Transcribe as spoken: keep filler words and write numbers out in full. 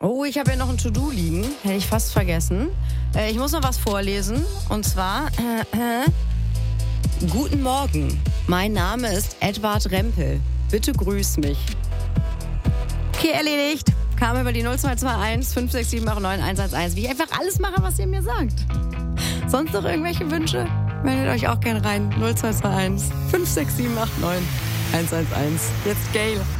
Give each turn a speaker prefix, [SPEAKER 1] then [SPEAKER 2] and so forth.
[SPEAKER 1] Oh, ich habe ja noch ein To-Do liegen. Hätte ich fast vergessen. Äh, ich muss noch was vorlesen. Und zwar, äh, äh, guten Morgen. Mein Name ist Edward Rempel. Bitte grüß mich. Okay, erledigt. Kam über die null zwei zwei eins fünf sechs sieben acht neun eins eins eins. Wie ich einfach alles mache, was ihr mir sagt. Sonst noch irgendwelche Wünsche? Meldet euch auch gern rein. null zwei zwei eins fünf sechs sieben acht neun eins eins eins. Jetzt Gail.